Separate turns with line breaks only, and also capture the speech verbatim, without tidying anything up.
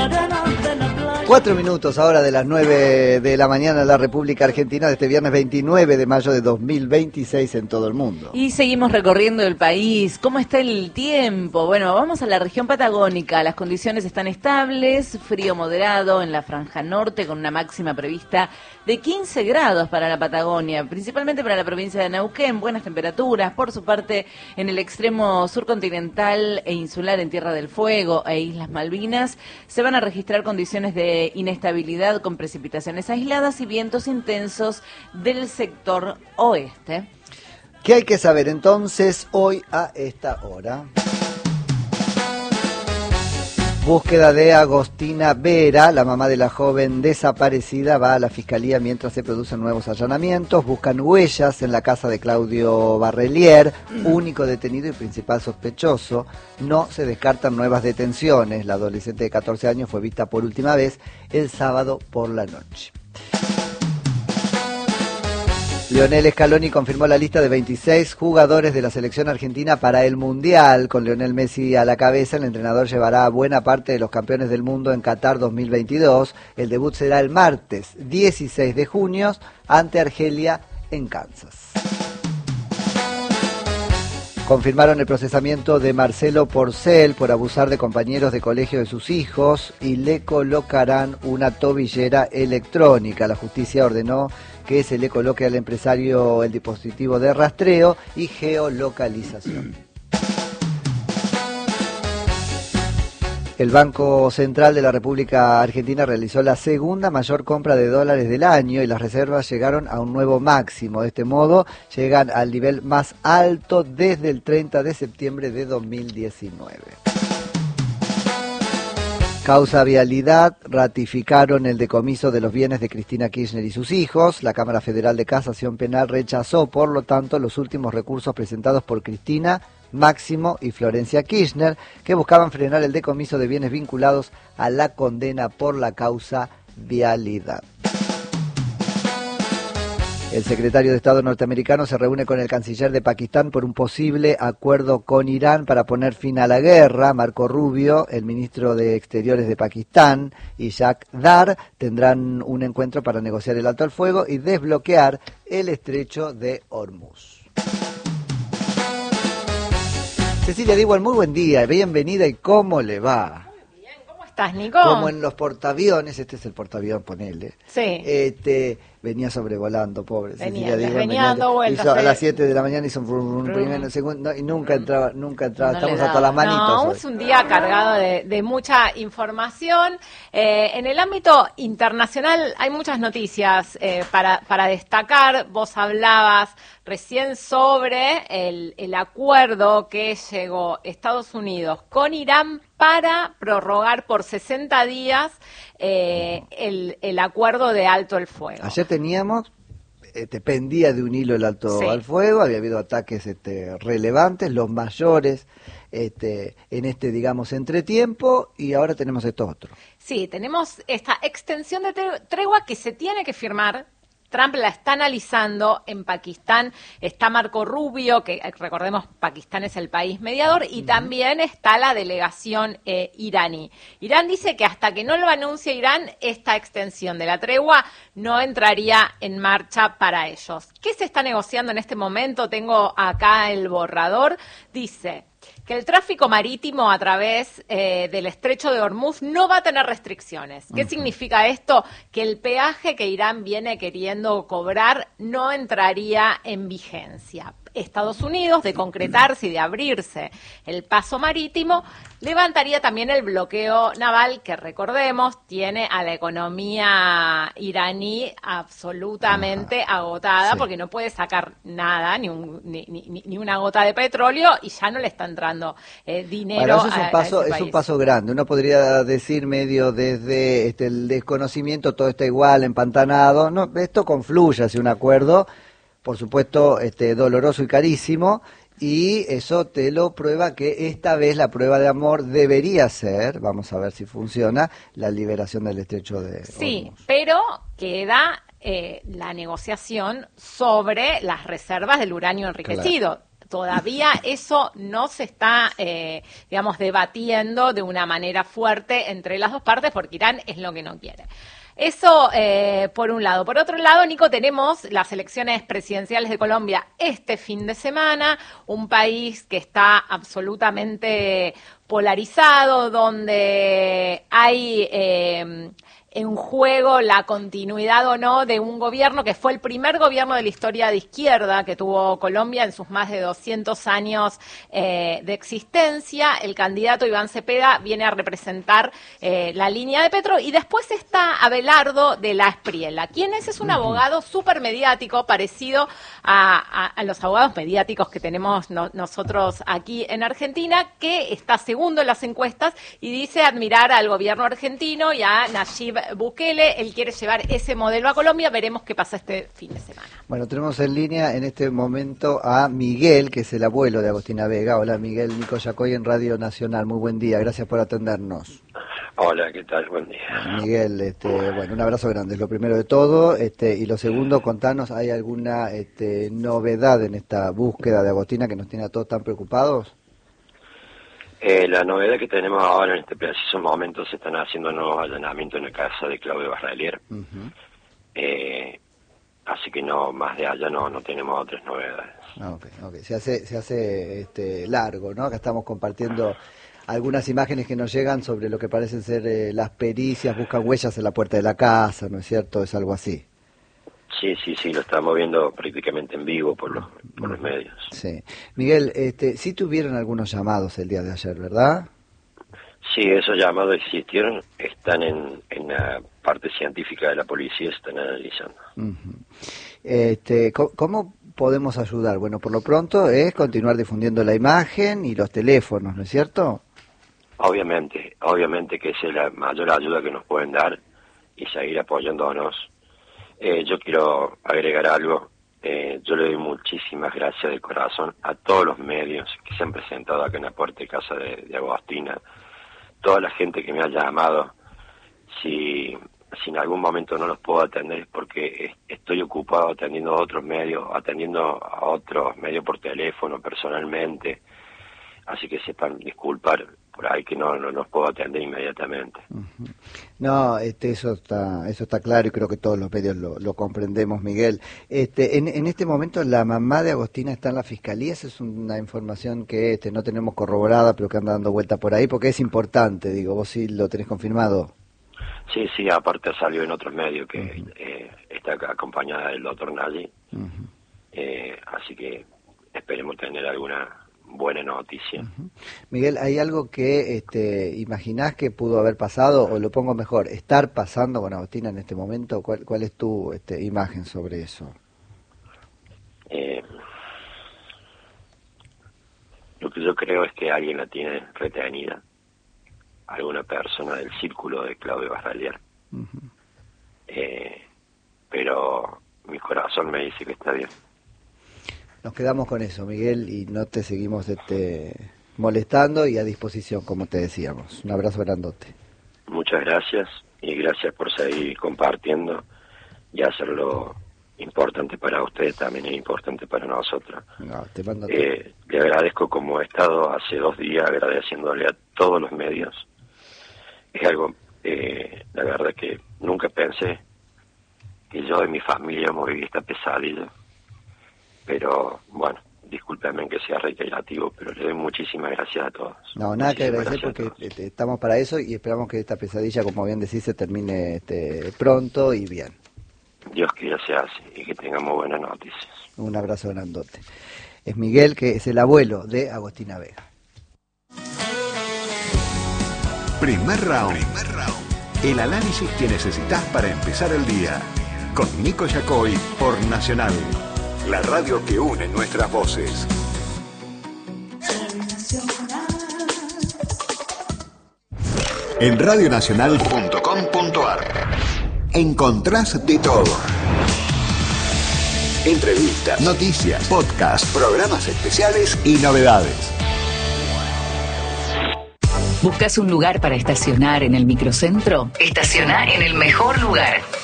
arena de la playa.
Cuatro minutos ahora de las nueve de la mañana en la República Argentina de este viernes veintinueve de mayo de dos mil veintiséis en todo el mundo.
Y seguimos recorriendo el país. ¿Cómo está el tiempo? Bueno, vamos a la región patagónica. Las condiciones están estables, frío moderado en la franja norte con una máxima prevista de quince grados para la Patagonia, principalmente para la provincia de Neuquén, buenas temperaturas. Por su parte, en el extremo surcontinental e insular en Tierra del Fuego e Islas Malvinas, se van a registrar condiciones de inestabilidad con precipitaciones aisladas y vientos intensos del sector oeste.
¿Qué hay que saber entonces hoy a esta hora? Búsqueda de Agostina Vera, la mamá de la joven desaparecida, va a la fiscalía mientras se producen nuevos allanamientos. Buscan huellas en la casa de Claudio Barrelier, único detenido y principal sospechoso. No se descartan nuevas detenciones. La adolescente de catorce años fue vista por última vez el sábado por la noche. Lionel Scaloni confirmó la lista de veintiséis jugadores de la selección argentina para el Mundial. Con Lionel Messi a la cabeza, el entrenador llevará a buena parte de los campeones del mundo en Qatar dos mil veintidós. El debut será el martes dieciséis de junio ante Argelia en Kansas. Confirmaron el procesamiento de Marcelo Porcel por abusar de compañeros de colegio de sus hijos y le colocarán una tobillera electrónica. La justicia ordenó que se le coloque al empresario el dispositivo de rastreo y geolocalización. El Banco Central de la República Argentina realizó la segunda mayor compra de dólares del año y las reservas llegaron a un nuevo máximo. De este modo, llegan al nivel más alto desde el treinta de septiembre de dos mil diecinueve. Causa Vialidad, ratificaron el decomiso de los bienes de Cristina Kirchner y sus hijos. La Cámara Federal de Casación Penal rechazó, por lo tanto, los últimos recursos presentados por Cristina, Máximo y Florencia Kirchner, que buscaban frenar el decomiso de bienes vinculados a la condena por la causa Vialidad. El secretario de Estado norteamericano se reúne con el canciller de Pakistán por un posible acuerdo con Irán para poner fin a la guerra. Marco Rubio, el ministro de Exteriores de Pakistán, y Jacques Dar tendrán un encuentro para negociar el alto al fuego y desbloquear el estrecho de Hormuz. Cecilia Dewar, muy buen día, bienvenida, ¿y cómo le va?
Muy bien, ¿cómo estás, Nico?
Como en los portaaviones, este es el portaavión, ponele.
Sí.
Este, venía sobrevolando, pobre
Venía,
Cecilia Dewar.
venía dando vueltas.
Hizo, a
eh.
las siete de la mañana hizo un, un primero, segundo, y nunca entraba, nunca entraba,
No
estamos
le
hasta las manitos.
No,
hoy.
es un día cargado de, de mucha información. Eh, en el ámbito internacional hay muchas noticias eh, para, para destacar. Vos hablabas recién sobre el, el acuerdo que llegó Estados Unidos con Irán para prorrogar por sesenta días eh, el, el acuerdo de alto el fuego.
Ayer teníamos, este, pendía de un hilo el alto
Sí.
al fuego, había habido ataques este, relevantes, los mayores este, en este, digamos, entretiempo, y ahora tenemos esto otro.
Sí, tenemos esta extensión de tre- tregua que se tiene que firmar. Trump la está analizando. En Pakistán está Marco Rubio, que eh, recordemos, Pakistán es el país mediador, y uh-huh. también está la delegación eh, iraní. Irán dice que hasta que no lo anuncie Irán, esta extensión de la tregua no entraría en marcha para ellos. ¿Qué se está negociando en este momento? Tengo acá el borrador. Dice que el tráfico marítimo a través eh, del estrecho de Hormuz no va a tener restricciones. ¿Qué uh-huh. significa esto? Que el peaje que Irán viene queriendo cobrar no entraría en vigencia. Estados Unidos, de concretarse y de abrirse el paso marítimo, levantaría también el bloqueo naval que, recordemos, tiene a la economía iraní absolutamente Ajá. agotada, sí. porque no puede sacar nada, ni, un, ni, ni, ni una gota de petróleo, y ya no le está entrando eh, dinero.
Bueno, eso es un
a,
paso,
a ese
es
país.
un paso grande. Uno podría decir medio desde este, el desconocimiento, todo está igual, empantanado. No, esto confluye hacia un acuerdo, por supuesto, este, doloroso y carísimo, y eso te lo prueba que esta vez la prueba de amor debería ser, vamos a ver si funciona, la liberación del estrecho de
Sí,
Hormuz.
pero queda eh, la negociación sobre las reservas del uranio enriquecido. Claro. todavía eso no se está, eh, digamos, debatiendo de una manera fuerte entre las dos partes, porque Irán es lo que no quiere. Eso eh, por un lado. Por otro lado, Nico, tenemos las elecciones presidenciales de Colombia este fin de semana, un país que está absolutamente polarizado, donde hay eh, en juego la continuidad o no de un gobierno que fue el primer gobierno de la historia de izquierda que tuvo Colombia en sus más de doscientos años eh, de existencia. El candidato Iván Cepeda viene a representar eh, la línea de Petro, y después está Abelardo de la Espriella, quien es, es un abogado súper mediático, parecido a, a, a los abogados mediáticos que tenemos no, nosotros aquí en Argentina, que está segundo en las encuestas y dice admirar al gobierno argentino y a Nayib Bukele. Él quiere llevar ese modelo a Colombia. Veremos qué pasa este fin de semana.
Bueno, tenemos en línea en este momento a Miguel, que es el abuelo de Agostina Vega. Hola Miguel, Nico Yacoy en Radio Nacional. Muy buen día, gracias por atendernos.
Hola, ¿qué tal? Buen día.
Miguel, este, bueno, un abrazo grande, es lo primero de todo. Este, y lo segundo, contanos, ¿hay alguna este, novedad en esta búsqueda de Agostina que nos tiene a todos tan preocupados?
Eh, la novedad que tenemos ahora en este preciso momento, se están haciendo nuevos allanamientos en la casa de Claudio Barrelier. Uh-huh. eh, así que no, más de allá no, no tenemos otras novedades.
Ah, okay, okay. Se hace, se hace este, largo, ¿no? Acá estamos compartiendo algunas imágenes que nos llegan sobre lo que parecen ser eh, las pericias, buscan huellas en la puerta de la casa, ¿no es cierto? Es algo así.
Sí, sí, sí, lo estamos viendo prácticamente en vivo por los, por los medios.
Sí. Miguel, este, sí tuvieron algunos llamados el día de ayer, ¿verdad?
Sí, esos llamados existieron, están en, en la parte científica de la policía, están analizando. Uh-huh.
Este, ¿cómo podemos ayudar? Bueno, por lo pronto es continuar difundiendo la imagen y los teléfonos, ¿no es cierto?
Obviamente, obviamente que esa es la mayor ayuda que nos pueden dar y seguir apoyándonos. Eh, yo quiero agregar algo. Eh, yo le doy muchísimas gracias de corazón a todos los medios que se han presentado acá en la puerta de casa de, de Agostina, toda la gente que me ha llamado. Si, si en algún momento no los puedo atender es porque estoy ocupado atendiendo a otros medios, atendiendo a otros medios por teléfono, personalmente. Así que sepan disculpar por ahí que no, no los puedo atender inmediatamente.
Uh-huh. No, este, eso está, eso está claro y creo que todos los medios lo, lo comprendemos, Miguel. Este, en, en este momento la mamá de Agostina está en la fiscalía. Esa es una información que este, no tenemos corroborada, pero que anda dando vuelta por ahí, porque es importante, digo, vos sí lo tenés confirmado.
Sí, sí, aparte salió en otros medios que uh-huh. eh, está acompañada del doctor Nagy, uh-huh. eh, así que esperemos tener alguna buena noticia.
Uh-huh. Miguel, ¿hay algo que este, imaginás que pudo haber pasado, o lo pongo mejor, estar pasando con Agostina en este momento? ¿Cuál, cuál es tu este, imagen sobre eso?
Eh, lo que yo creo es que alguien la tiene retenida, alguna persona del círculo de Claudio Barrelier. Uh-huh. eh, pero mi corazón me dice que está bien.
Nos quedamos con eso, Miguel, y no te seguimos este, molestando y a disposición, como te decíamos. Un abrazo grandote.
Muchas gracias, y gracias por seguir compartiendo y hacerlo importante para ustedes, también es importante para nosotros.
No, te mando
eh, le agradezco, como he estado hace dos días agradeciéndole a todos los medios. Es algo, eh, la verdad que nunca pensé que yo y mi familia hemos vivido esta pesadilla. Pero, bueno, discúlpenme que sea reiterativo, pero le doy muchísimas gracias a todos.
No, nada que agradecer, porque este, estamos para eso y esperamos que esta pesadilla, como bien decís, se termine este, pronto y bien.
Dios quiera sea así y que tengamos buenas noticias.
Un abrazo grandote. Es Miguel, que es el abuelo de Agostina Vega.
Primer round. Primer round. El análisis que necesitas para empezar el día. Con Nico Yacoy por Nacional. La radio que une nuestras voces. En radionacional punto com punto ar encontrás de todo. Entrevistas, noticias, podcasts, programas especiales y novedades.
¿Buscas un lugar para estacionar en el microcentro? Estaciona en el mejor lugar.